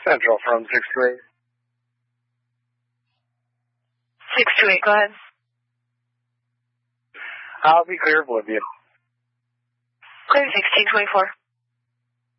Central from 628. 628, go ahead. I'll be clear of Oblivion. Clear 1624.